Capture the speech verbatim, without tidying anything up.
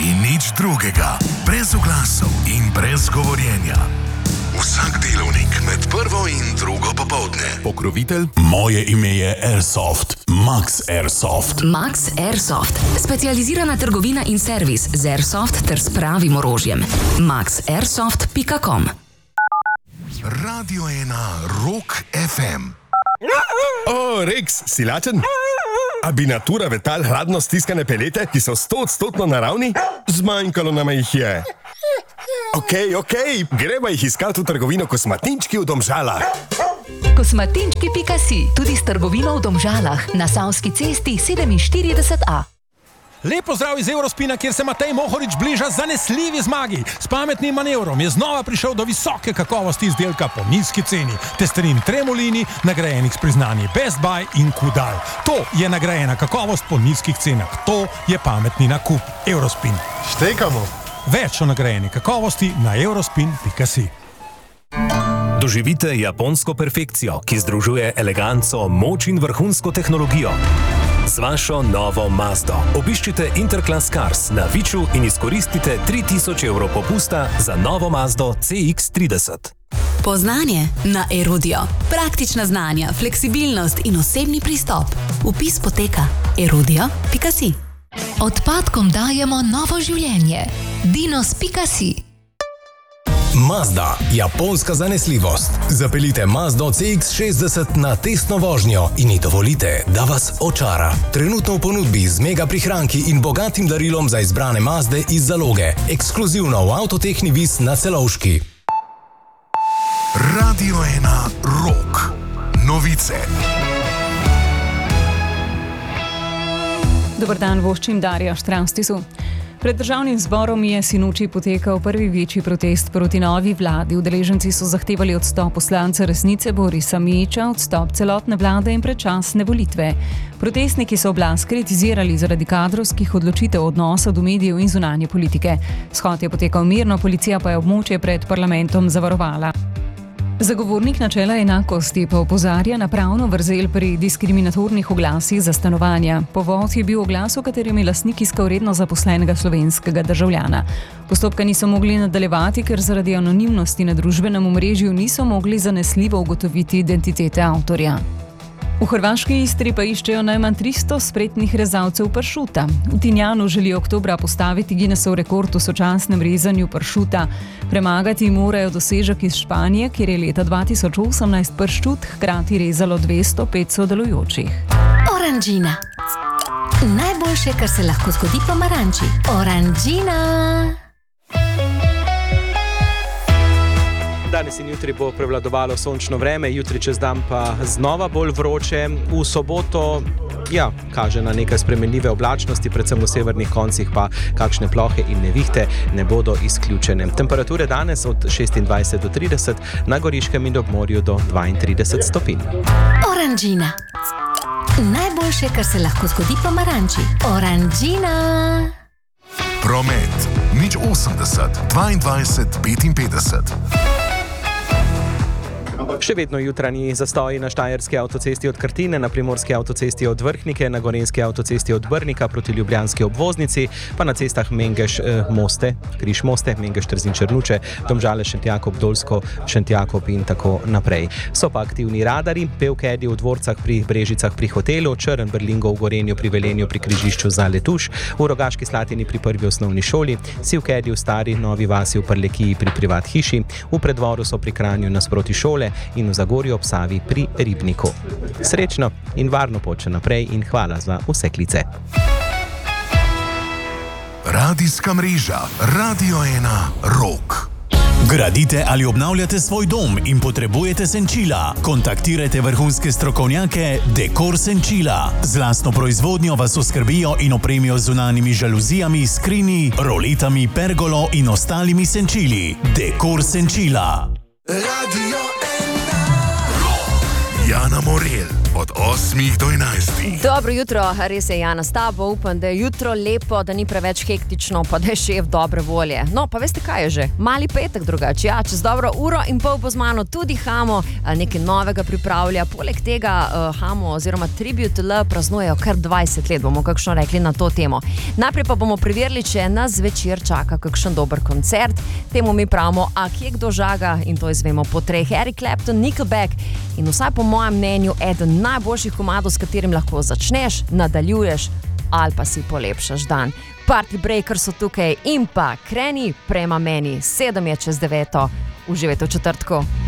in nič drugega, brez oglasov in brez govorjenja. Vsak delovnik med prvo in drugo popoldne. Pokrovitelj? Moje ime je Airsoft. Max Airsoft. Max Airsoft. Specializirana trgovina in servis z Airsoft ter s pravim orožjem. max airsoft pika com. Radio ena Rock ef em. O, Rex, si lačen? A bi natura vetal hladno stiskane pelete, ki so sto odstotno naravni? Zmanjkalo nam jih je. Okej, okay, okej, okay. Gremo jih iskati v trgovino Kosmatinčki v Domžalah. Kosmatinčki pika si, tudi s trgovino v Domžalah, na Savski cesti sedeminštirideset A. Lep pozdrav iz Eurospina, kjer se Matej Mohorič bliža zanesljivi zmagi. S pametnim manevrom je znova prišel do visoke kakovosti izdelka po nizki ceni. Testerin Tremolini, nagrajenih s priznanji Best Buy in Kudal. To je nagrajena kakovost po nizkih cenah. To je pametni nakup. Eurospin. Štekamo. Več o nagrajeni kakovosti na eurospin pika si. Doživite japonsko perfekcijo, ki združuje eleganco, moč in vrhunsko tehnologijo. Z vašo novo Mazdo obiščite Interclass Cars na Viču in izkoristite tri tisoč evrov popusta za novo Mazdo C X trideset. Poznanje na Erudio. Praktična znanja, fleksibilnost in osebni pristop. Vpis poteka erudio pika si. Odpadkom dajemo novo življenje. dinos pika si. Mazda, japonska zanesljivost. Zapeljite Mazdo C X šestdeset na testno vožnjo in ji dovolite, da vas očara. Trenutno v ponudbi z mega prihranki in bogatim darilom za izbrane Mazde iz zaloge. Ekskluzivno v Avtotehni Vis na Celovški. Radio ena Rock. Novice. Dobar dan, voščim Darja Štranstisu. Pred državnim zborom je sinoči potekal prvi večji protest proti novi vladi. Udeleženci so zahtevali odstop poslanca Resnice Borisa Mijića, odstop celotne vlade in predčasne volitve. Protestniki so oblast kritizirali zaradi kadrovskih odločitev odnosa do medijev in zunanje politike. Shod je potekal mirno, policija pa je območje pred parlamentom zavarovala. Zagovornik načela enakosti pa opozarja na pravno vrzel pri diskriminatornih oglasih za stanovanja. Povod je bil oglas, v katerem je lastnik iskal redno zaposlenega slovenskega državljana. Postopka niso mogli nadaljevati, ker zaradi anonimnosti na družbenem omrežju niso mogli zanesljivo ugotoviti identitete avtorja. V hrvaški Istri pa iščejo najmanj tristo spretnih rezalcev pršuta. V Tinjanu želijo oktobra postaviti Guinnessov rekord v sočasnem rezanju pršuta. Premagati morajo dosežek iz Španije, kjer je leta dva tisoč osemnajst pršut hkrati rezalo dvesto pet sodelujočih. Oranžina. Najboljše, kar se lahko zgodi pomaranči. Oranžina. Danes in jutri bo prevladovalo sončno vreme, jutri čez dan pa znova bolj vroče. V soboto, ja, kaže na nekaj spremenljive oblačnosti, predvsem v severnih koncih pa kakšne plohe in nevihte ne bodo izključene. Temperature danes od šestindvajset do trideset, na Goriškem in ob morju do dvaintrideset stopinj. Oranžina. Najboljše, kar se lahko zgodi pomaranči. Oranžina. Promet. Nič osemdeset, dvaindvajset, petinpetdeset. Še vedno jutranji zastoji na štajerski avtocesti od Krtine, na primorski avtocesti od Vrhnike, na gorenjski avtocesti od Brnika proti ljubljanski obvoznici, pa na cestah Mengeš eh, Moste, Križ Moste, Mengeš Trzin Črnuče, Domžale Šentjakob Dolsko, Šentjakob in tako naprej. So pa aktivni radari, pevkedi v Dvorcah pri Brežicah pri hotelu, Črn Berlingo v Gorenju pri Velenju pri križišču za Letuš, v Rogaški Slatini pri prvi osnovni šoli, sivkedi v Stari Novi vasi v Prlekiji pri privat hiši, v Predvoru so pri Kranju nasproti šole in v Zagorju ob Savi pri Ribniku. Srečno in varno pot še naprej in hvala za vse klice. Radijska mreža Radio ena Rock. Gradite ali obnavljate svoj dom in potrebujete senčila? Kontaktirajte vrhunske strokovnjake Dekor Senčila. Z lastno proizvodnjo vas oskrbijo in opremijo z zunanjimi žaluzijami, skrini, roletami, pergolo in ostalimi senčili. Dekor Senčila. Radio ena Rock. Jana Morel. od osmih do enajstih. Dobro jutro, res je Jana s tabo, upam, da je jutro lepo, da ni preveč hektično, pa da je šef dobre volje. No, pa veste kaj je že? Mali petek drugače, ja, čez dobro uro in pol bo z mano tudi Hamo nekaj novega pripravlja. Poleg tega uh, Hamo oziroma Tribute L praznujejo kar dvajset let, bomo kakšno rekli na to temo. Najprej pa bomo preverili, če nas zvečer čaka kakšen dober koncert. Temu mi pravimo, a kje kdo žaga, in to izvemo po treh. Eric Clapton, Nickelback in vsaj po mojem mnenju eden najboljših komadov, s katerim lahko začneš, nadaljuješ ali pa si polepšaš dan. Party Breakers so tukaj in pa Kreni prema meni. Sedem je čez deveto. Uživajte v četrtku.